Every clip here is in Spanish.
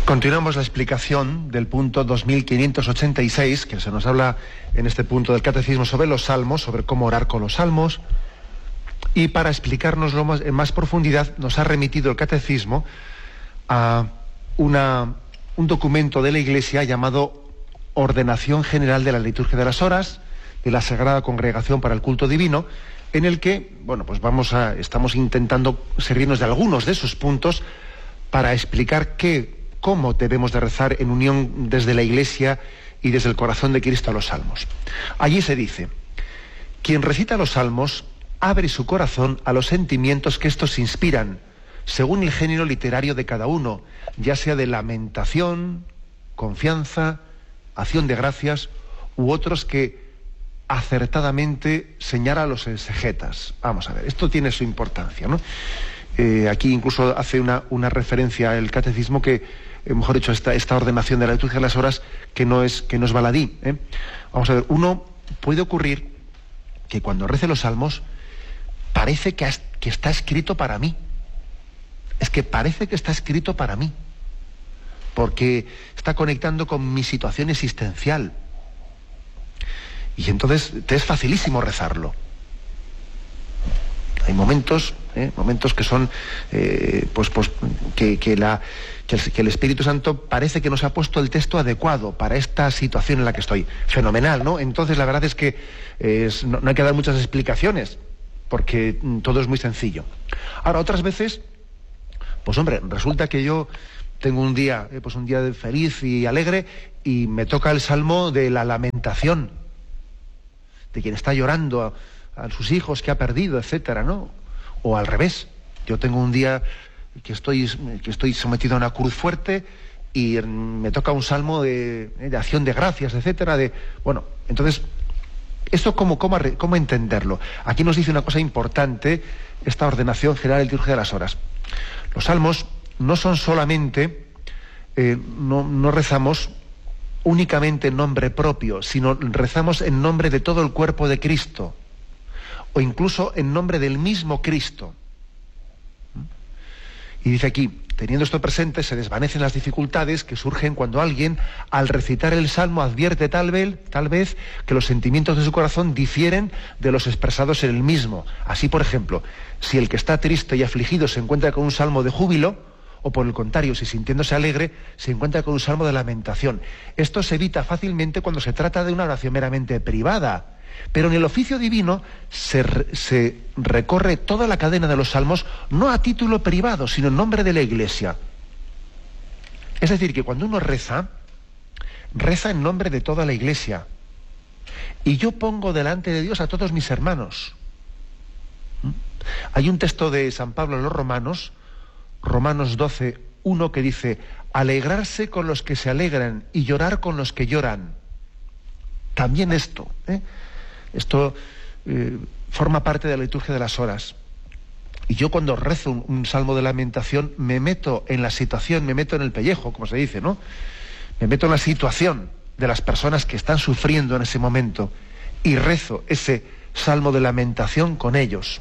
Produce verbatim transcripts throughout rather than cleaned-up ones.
Continuamos la explicación del punto dos mil quinientos ochenta y seis, que se nos habla en este punto del Catecismo sobre los salmos, sobre cómo orar con los salmos. Y para explicárnoslo más, en más profundidad, nos ha remitido el Catecismo a una, un documento de la Iglesia llamado Ordenación General de la Liturgia de las Horas, de la Sagrada Congregación para el Culto Divino, en el que, bueno, pues vamos a, estamos intentando servirnos de algunos de esos puntos para explicar qué, cómo debemos de rezar en unión desde la Iglesia y desde el corazón de Cristo a los salmos. Allí se dice: quien recita los salmos abre su corazón a los sentimientos que estos inspiran, según el género literario de cada uno, ya sea de lamentación, confianza, acción de gracias, u otros que acertadamente señala a los exegetas. Vamos a ver, esto tiene su importancia, ¿no? Eh, aquí incluso hace una, una referencia el Catecismo que, eh, mejor dicho, esta, esta ordenación de la liturgia de las horas que no es, que no es baladí, ¿eh? Vamos a ver, uno puede ocurrir que cuando rece los salmos parece que, has, que está escrito para mí. Es que parece que está escrito para mí, porque está conectando con mi situación existencial. Y entonces te es facilísimo rezarlo. Hay momentos, ¿eh? momentos que son, eh, pues, pues que, que, la, que, el, que el Espíritu Santo parece que nos ha puesto el texto adecuado para esta situación en la que estoy. Fenomenal, ¿no? Entonces la verdad es que eh, es, no, no hay que dar muchas explicaciones, porque mm, todo es muy sencillo. Ahora, otras veces, pues hombre, resulta que yo tengo un día, eh, pues un día feliz y alegre, y me toca el salmo de la lamentación, de quien está llorando a, a sus hijos que ha perdido, etcétera, ¿no? O al revés, yo tengo un día que estoy, que estoy sometido a una cruz fuerte y me toca un salmo de, de acción de gracias, etcétera, de, bueno, entonces, ¿esto cómo, cómo, cómo entenderlo? Aquí nos dice una cosa importante, esta ordenación general de la liturgia de las horas. Los salmos no son solamente, eh, no, no rezamos únicamente en nombre propio, sino rezamos en nombre de todo el cuerpo de Cristo, o incluso en nombre del mismo Cristo. Y dice aquí: teniendo esto presente, se desvanecen las dificultades que surgen cuando alguien, al recitar el salmo, advierte tal vez, tal vez que los sentimientos de su corazón difieren de los expresados en el mismo. Así, por ejemplo, si el que está triste y afligido se encuentra con un salmo de júbilo, o por el contrario, si sintiéndose alegre, se encuentra con un salmo de lamentación. Esto se evita fácilmente cuando se trata de una oración meramente privada. Pero en el oficio divino se, se recorre toda la cadena de los salmos, no a título privado, sino en nombre de la Iglesia. Es decir, que cuando uno reza, reza en nombre de toda la Iglesia. Y yo pongo delante de Dios a todos mis hermanos. ¿Mm? Hay un texto de San Pablo a los Romanos, Romanos doce, uno, que dice: alegrarse con los que se alegran y llorar con los que lloran. También esto, ¿eh? Esto eh, forma parte de la liturgia de las horas. Y yo cuando rezo un, un salmo de lamentación me meto en la situación, me meto en el pellejo, como se dice, ¿no? Me meto en la situación de las personas que están sufriendo en ese momento y rezo ese salmo de lamentación con ellos.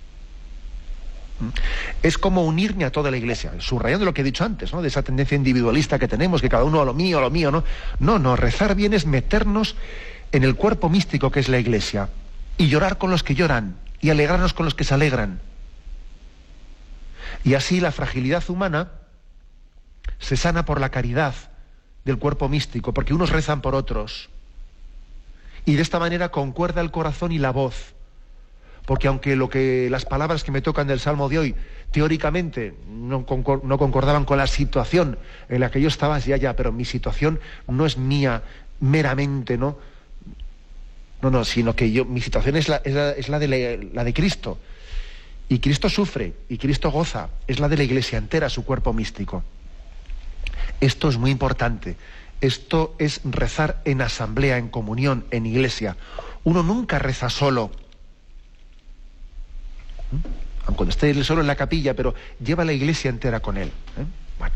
Es como unirme a toda la Iglesia, subrayando lo que he dicho antes, ¿no? De esa tendencia individualista que tenemos, que cada uno a lo mío, a lo mío, ¿no? No, no, rezar bien es meternos en el cuerpo místico que es la Iglesia y llorar con los que lloran y alegrarnos con los que se alegran. Y así la fragilidad humana se sana por la caridad del cuerpo místico, porque unos rezan por otros. Y de esta manera concuerda el corazón y la voz. Porque aunque lo que las palabras que me tocan del Salmo de hoy teóricamente no, concor- no concordaban con la situación en la que yo estaba, ya, ya, pero mi situación no es mía meramente, ¿no? No, no, sino que yo, mi situación es la, es la, es la, de, la, la de Cristo. Y Cristo sufre, y Cristo goza, es la de la Iglesia entera, su cuerpo místico. Esto es muy importante. Esto es rezar en asamblea, en comunión, en iglesia. Uno nunca reza solo, aunque cuando esté él solo en la capilla, pero lleva la Iglesia entera con él. ¿eh? Bueno,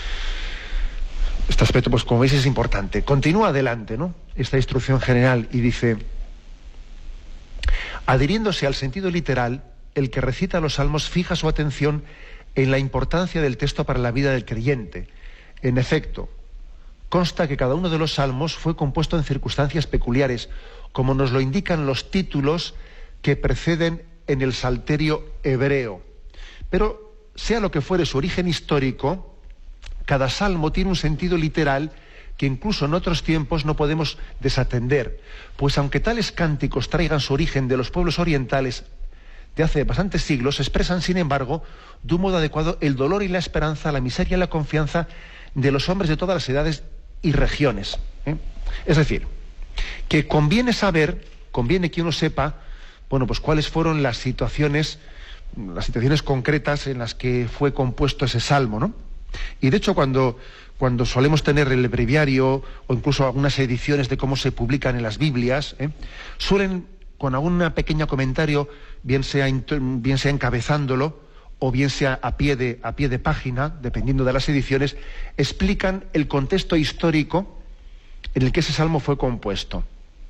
este aspecto, pues como veis, es importante. Continúa adelante, ¿no?, esta instrucción general, y dice: adhiriéndose al sentido literal, el que recita los salmos fija su atención en la importancia del texto para la vida del creyente, En efecto, consta que cada uno de los salmos fue compuesto en circunstancias peculiares, como nos lo indican los títulos que preceden en el Salterio hebreo. Pero, sea lo que fuere su origen histórico, cada salmo tiene un sentido literal que incluso en otros tiempos no podemos desatender, pues aunque tales cánticos traigan su origen de los pueblos orientales de hace bastantes siglos, expresan, sin embargo, de un modo adecuado el dolor y la esperanza, la miseria y la confianza de los hombres de todas las edades y regiones. ¿eh? Es decir, que conviene saber, conviene que uno sepa, bueno, pues cuáles fueron las situaciones, las situaciones concretas en las que fue compuesto ese salmo, ¿no? Y de hecho, cuando, cuando solemos tener el breviario o incluso algunas ediciones de cómo se publican en las Biblias, ¿eh? suelen, con algún pequeño comentario, bien sea, bien sea encabezándolo o bien sea a pie de, a pie de página, dependiendo de las ediciones, explican el contexto histórico en el que ese salmo fue compuesto.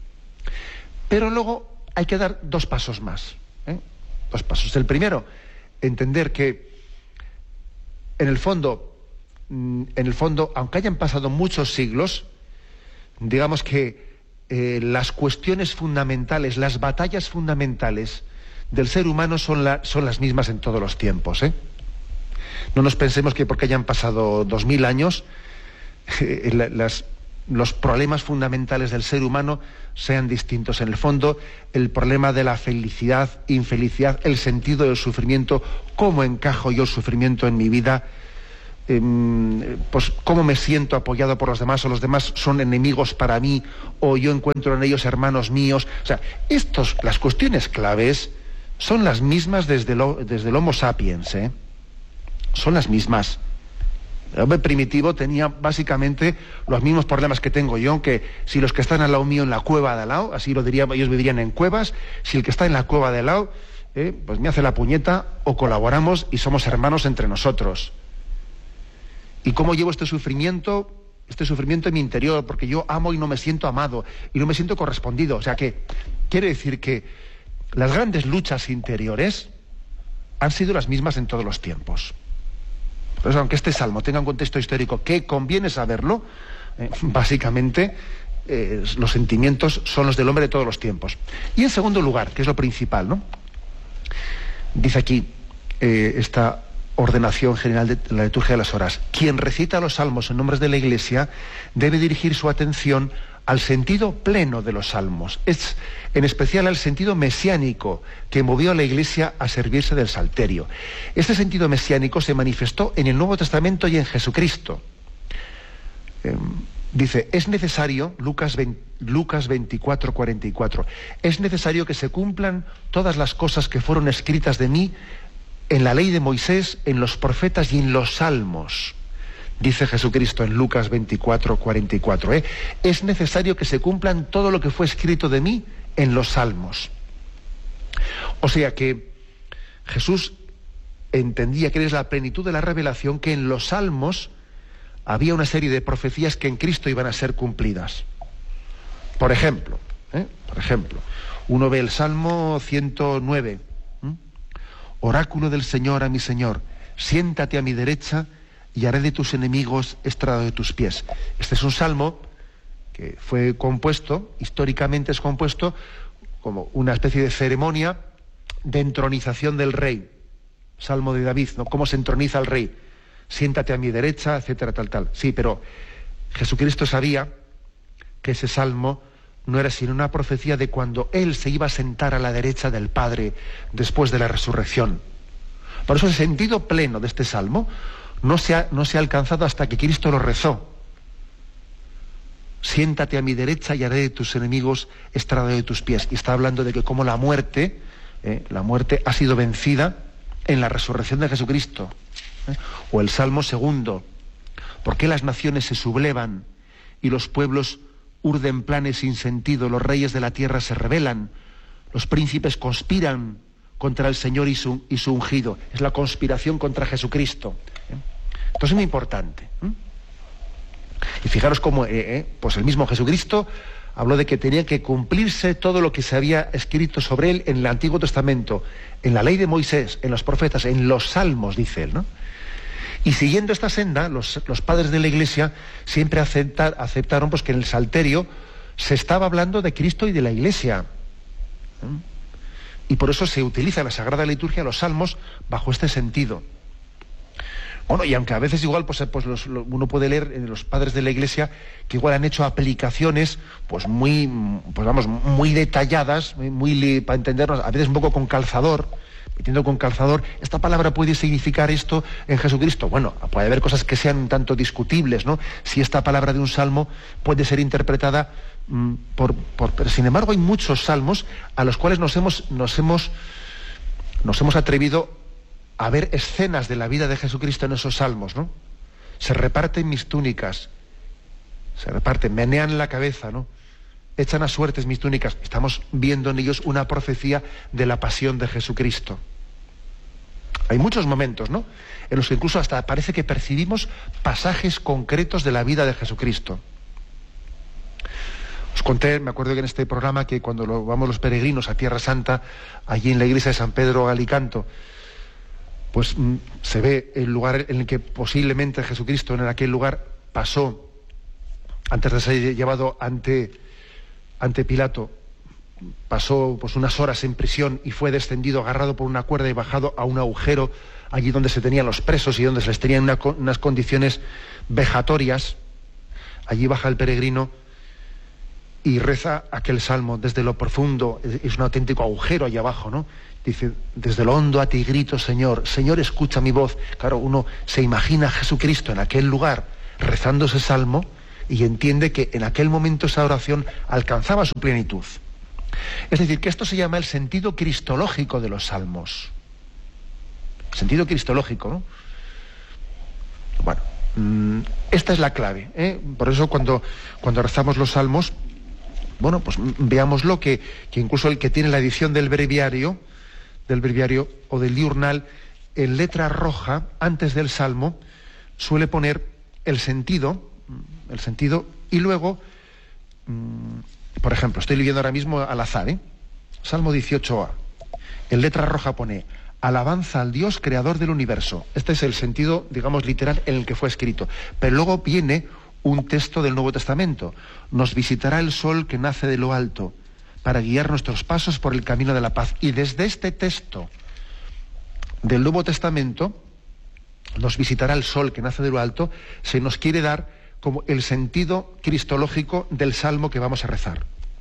Pero luego hay que dar dos pasos más. ¿eh? Dos pasos. El primero, entender que en el fondo, en el fondo, aunque hayan pasado muchos siglos, digamos que eh, las cuestiones fundamentales, las batallas fundamentales del ser humano son, la, son las mismas en todos los tiempos. ¿eh? No nos pensemos que porque hayan pasado dos mil años, eh, la, las, los problemas fundamentales del ser humano sean distintos. En el fondo, el problema de la felicidad, infelicidad, el sentido del sufrimiento, cómo encajo yo el sufrimiento en mi vida, eh, pues cómo me siento apoyado por los demás, o los demás son enemigos para mí, o yo encuentro en ellos hermanos míos. O sea, estos, las cuestiones claves son las mismas desde, lo, desde el Homo sapiens, ¿eh? Son las mismas. El hombre primitivo tenía básicamente los mismos problemas que tengo yo, que si los que están al lado mío en la cueva de al lado, así lo diría, ellos vivirían en cuevas, si el que está en la cueva de al lado, eh, pues me hace la puñeta, o colaboramos y somos hermanos entre nosotros. ¿Y cómo llevo este sufrimiento? Este sufrimiento en mi interior, porque yo amo y no me siento amado, y no me siento correspondido. O sea que, quiere decir que las grandes luchas interiores han sido las mismas en todos los tiempos. Por eso, aunque este salmo tenga un contexto histórico que conviene saberlo, eh, básicamente eh, los sentimientos son los del hombre de todos los tiempos. Y en segundo lugar, que es lo principal, ¿no? Dice aquí eh, esta ordenación general de la liturgia de las horas: quien recita los salmos en nombres de la Iglesia debe dirigir su atención al sentido pleno de los salmos, es en especial al sentido mesiánico que movió a la Iglesia a servirse del salterio. Este sentido mesiánico se manifestó en el Nuevo Testamento y en Jesucristo. Eh, dice, es necesario, Lucas, veinte, Lucas veinticuatro, cuarenta y cuatro, es necesario que se cumplan todas las cosas que fueron escritas de mí en la ley de Moisés, en los profetas y en los salmos. Dice Jesucristo en Lucas veinticuatro, cuarenta y cuatro, ¿eh? Es necesario que se cumplan todo lo que fue escrito de mí en los salmos. O sea que Jesús entendía que es la plenitud de la revelación, que en los salmos había una serie de profecías que en Cristo iban a ser cumplidas. Por ejemplo, ¿eh? por ejemplo, uno ve el Salmo ciento nueve, ¿eh? Oráculo del Señor a mi Señor, siéntate a mi derecha y haré de tus enemigos estrado de tus pies. Este es un salmo que fue compuesto, históricamente es compuesto, como una especie de ceremonia de entronización del rey. Salmo de David, ¿no? Cómo se entroniza el rey. Siéntate a mi derecha, etcétera, tal, tal. Sí, pero Jesucristo sabía que ese salmo no era sino una profecía de cuando él se iba a sentar a la derecha del Padre después de la resurrección. Por eso el sentido pleno de este salmo no se ha, no se ha alcanzado hasta que Cristo lo rezó. Siéntate a mi derecha y haré de tus enemigos estrado de tus pies. Y está hablando de que como la muerte, eh, la muerte ha sido vencida en la resurrección de Jesucristo. ¿eh? O el Salmo segundo, ¿por qué las naciones se sublevan y los pueblos urden planes sin sentido? Los reyes de la tierra se rebelan, los príncipes conspiran contra el Señor y su, y su ungido. Es la conspiración contra Jesucristo. ¿eh? Entonces es muy importante. ¿eh? Y fijaros cómo eh, eh, pues el mismo Jesucristo habló de que tenía que cumplirse todo lo que se había escrito sobre él en el Antiguo Testamento, en la ley de Moisés, en los profetas, en los salmos, dice él, ¿no? Y siguiendo esta senda, los, los padres de la Iglesia siempre acepta, aceptaron pues, que en el Salterio se estaba hablando de Cristo y de la Iglesia. ¿Mm? Y por eso se utiliza en la Sagrada Liturgia los salmos bajo este sentido. Bueno, y aunque a veces igual pues, pues los, lo, uno puede leer en los padres de la Iglesia que igual han hecho aplicaciones pues muy, pues vamos, muy detalladas, muy, muy para entendernos, a veces un poco con calzador, metiendo con calzador, esta palabra puede significar esto en Jesucristo. Bueno, puede haber cosas que sean un tanto discutibles, ¿no? Si esta palabra de un salmo puede ser interpretada mm, por, por... Pero sin embargo hay muchos salmos a los cuales nos hemos, nos hemos, nos hemos atrevido a ver escenas de la vida de Jesucristo en esos salmos, ¿no? Se reparten mis túnicas, se reparten, menean la cabeza, ¿no? Echan a suertes mis túnicas. Estamos viendo en ellos una profecía de la pasión de Jesucristo. Hay muchos momentos, ¿no?, en los que incluso hasta parece que percibimos pasajes concretos de la vida de Jesucristo. Os conté, me acuerdo que en este programa, que cuando lo, vamos los peregrinos a Tierra Santa, allí en la iglesia de San Pedro Galicanto, pues mm, se ve el lugar en el que posiblemente Jesucristo en aquel lugar pasó, antes de ser llevado ante, ante Pilato, pasó pues unas horas en prisión y fue descendido, agarrado por una cuerda y bajado a un agujero, allí donde se tenían los presos y donde se les tenían una, unas condiciones vejatorias. Allí baja el peregrino y reza aquel salmo desde lo profundo, es un auténtico agujero allá abajo, ¿no? Dice, desde lo hondo a ti grito, Señor, Señor, escucha mi voz. Claro, uno se imagina a Jesucristo en aquel lugar rezando ese salmo y entiende que en aquel momento esa oración alcanzaba su plenitud. Es decir, que esto se llama el sentido cristológico de los salmos. Sentido cristológico, ¿no? Bueno, mmm, esta es la clave, ¿eh? Por eso cuando, cuando rezamos los salmos, bueno, pues veámoslo, que, que incluso el que tiene la edición del breviario, del breviario o del diurnal, en letra roja, antes del salmo, suele poner el sentido, el sentido, y luego, mmm, por ejemplo, estoy leyendo ahora mismo al azar, ¿eh? Salmo dieciocho a. En letra roja pone, alabanza al Dios creador del universo. Este es el sentido, digamos, literal en el que fue escrito. Pero luego viene un texto del Nuevo Testamento. Nos visitará el sol que nace de lo alto para guiar nuestros pasos por el camino de la paz. Y desde este texto del Nuevo Testamento, nos visitará el sol que nace de lo alto, se nos quiere dar como el sentido cristológico del salmo que vamos a rezar.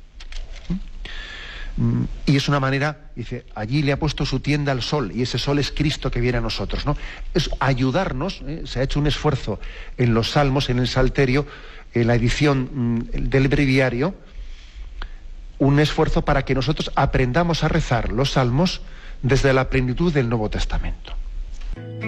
¿Mm? Y es una manera, dice, allí le ha puesto su tienda al sol, y ese sol es Cristo que viene a nosotros, ¿no? Es ayudarnos, ¿eh? Se ha hecho un esfuerzo en los salmos, en el Salterio, en la edición mm, del breviario, un esfuerzo para que nosotros aprendamos a rezar los salmos desde la plenitud del Nuevo Testamento.